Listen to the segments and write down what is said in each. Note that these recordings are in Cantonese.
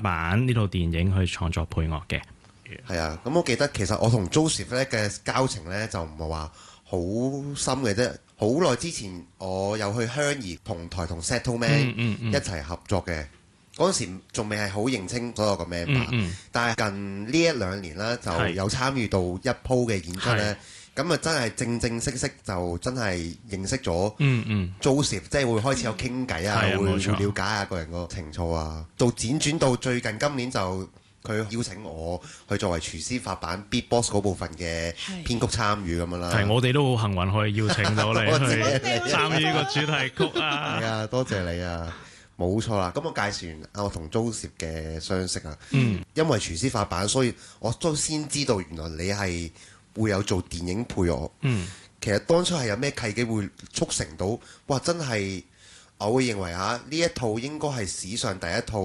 版呢套電影去創作配樂嘅。 係啊，咁我記得其實我同 Joseph 咧嘅交情咧就唔係話好深嘅啫。好耐之前我有去香怡同台同 Settlement 一齊合作嘅，嗰陣時仲未係好認清所有個 member，但係近呢1-2年啦就有參與到一鋪嘅演出咧。咁啊，真係正正式式就真係認識咗 Joseph，即係會開始有傾偈啊，會了解下個人個情操啊。到輾轉到最近今年就佢邀請我去作為廚師發版 Beatbox 嗰部分嘅編曲參與咁樣啦。 係，我哋都好幸運可以邀請到你去參與個主題曲啊！ 係啊，多謝你啊！冇錯啦，咁我介紹完我同 Joseph 嘅相識啊。因為廚師發版，所以我都先知道原來你係會有做電影配樂。其實當初係有咩契機會促成到？哇！真係我會認為呢一套應該係史上第一套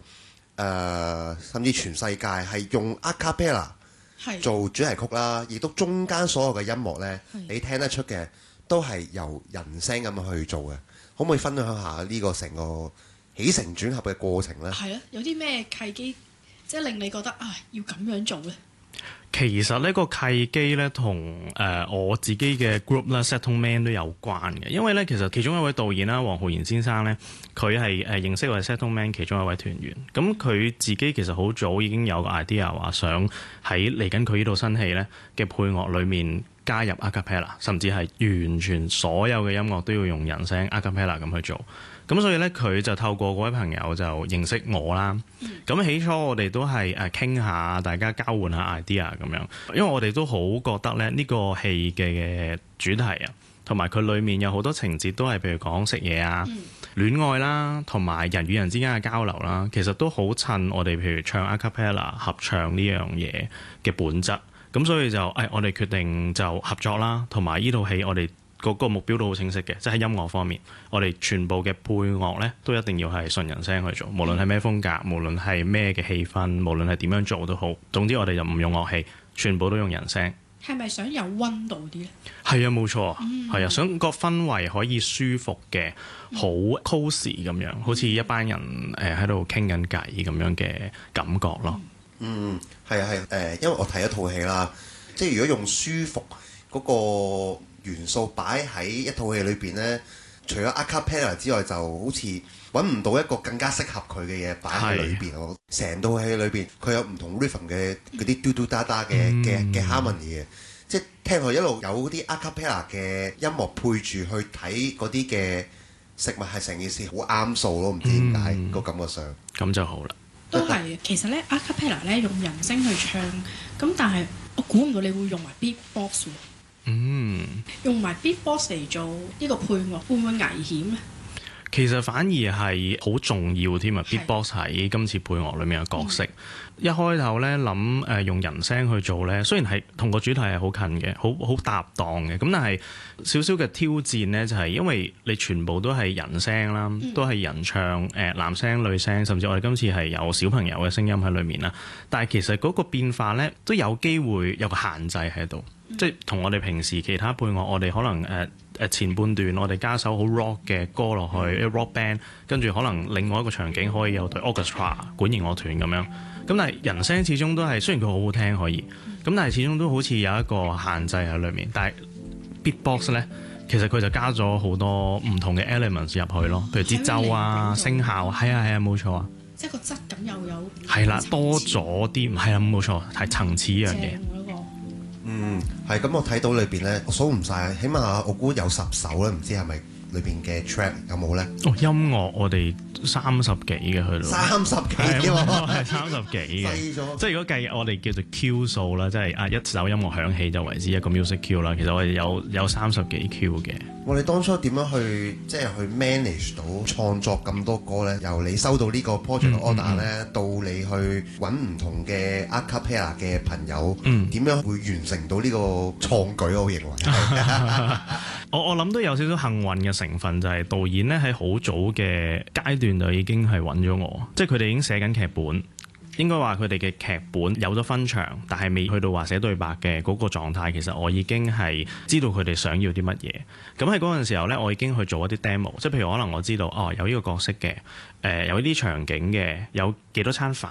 甚至全世界係用 a cappella 做主題曲啦，亦都中間所有嘅音樂呢，你聽得出嘅都係由人聲咁去做嘅。可唔可以分享下呢個成個起承轉合嘅過程呢？ 係啊，有啲咩契機即係令你覺得要咁樣做呢？ 其實呢個契機咧，同我自己嘅 group 啦 Settlement 都有關嘅，因為咧其實其中一位導演啦，黃浩然先生咧，佢係認識我哋 Settlement 其中一位團員，咁佢自己其實好早已經有個 idea 話想喺嚟緊佢呢套新戲咧嘅配樂裏面加入 a cappella， 甚至係完全所有嘅音樂都要用人聲 a cappella 咁去做。咁所以咧，佢就透過嗰位朋友就認識我啦。咁起初我哋都係傾下，大家交換下 idea 咁樣。因為我哋都好覺得咧，呢個戲嘅主題啊，同埋佢裡面有好多情節都係譬如講食嘢啊、戀愛啦，同埋人與人之間嘅交流啦，其實都好襯我哋譬如唱 a cappella 合唱呢樣嘢嘅本質。咁所以就我哋決定就合作啦，同埋呢套戲我哋嗰個目標都好清晰嘅，即係喺音樂方面，我哋全部嘅配樂呢都一定要係純人聲去做，無論係咩風格，無論係咩嘅氣氛，無論係點樣做都好。總之我哋就唔用樂器，全部都用人聲。 係咪想有溫度啲呢？ 係啊，冇錯，係啊，想個氛圍可以舒服嘅，好 cosy 咁樣，好似一班人喺度傾緊偈咁樣嘅感覺咯。 係因為我睇一套戲啦，即係如果用舒服嗰個元素擺喺一套戲裏邊呢，除咗 a cappella 之外，就好似揾唔到一個更加適合佢嘅嘢擺喺裏邊。我成套戲裏邊，佢有唔同 rhythm 嘅嗰啲嘟嘟嗒嗒嘅 harmony 嘅，即係聽落一路有啲 a cappella 嘅音樂配住去睇嗰啲嘅食物，係成件事好啱數咯。唔知點解個感覺上咁就好啦。 都係，其實咧 a cappella 咧用人聲去唱，咁但係我估唔到你會用埋 beatbox 喎。用埋 beatbox 嚟做呢個配樂，會唔會危險咧？ 其實反而係好重要添啊 ！Beatbox 喺今次配樂裏面嘅角色，一開頭咧諗用人聲去做咧，雖然係同個主題係好近嘅，好搭檔嘅，咁但係少少嘅挑戰咧，就係因為你全部都係人聲啦，都係人唱，男聲女聲，甚至我哋今次係有小朋友嘅聲音喺裏面啦。但係其實嗰個變化咧，都有機會有個限制喺度，即係同我哋平時其他配樂，我哋可能前半段我哋加首好 rock 嘅歌落去， rock band， 跟住可能另外一個場景可以有隊 orchestra 管弦樂團咁樣。咁但係人聲始終都係，雖然佢好好聽可以，咁但係始終都好似有一個限制喺裏面。但係 beatbox 咧，其實佢就加咗好多唔同嘅 elements 入去咯，譬如節奏啊、聲效，係啊，冇錯啊。 即係個質感又有係啦，多咗啲，係啊，冇錯，係層次一樣嘢。 係咁，我睇到裏邊咧，我數唔晒，起碼我估有10首咧，唔知係咪裏邊嘅 track 有冇咧？ 音樂我哋30幾嘅去到 30幾喎， 係30幾嘅，即係如果計我哋叫做 Q 數啦，即係一首音樂響起就為之一個 music Q 啦。其實我哋有30幾 Q 嘅。 我哋當初點樣去即係去 manage 到創作咁多歌咧？由你收到呢個 project order 咧，到你去揾唔同嘅 a cappella 嘅朋友，點樣會完成到呢個創舉？我認為我諗都有少少幸運嘅成分，就係導演咧喺好早嘅階段就已經係揾咗我，即係佢哋已經寫緊劇本。應該話佢哋嘅劇本有咗分場，但係未去到話寫對白嘅嗰個狀態。其實我已經係知道佢哋想要啲乜嘢。咁喺嗰陣時候呢，我已經去做一啲 demo，即係譬如可能我知道有呢個角色嘅，有呢啲場景嘅，有幾多餐飯